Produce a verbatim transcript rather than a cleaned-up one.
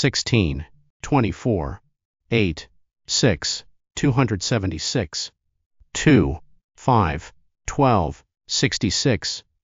sixteen, twenty-four, eight, six, two hundred seventy-six, two, five, twelve, sixty-six,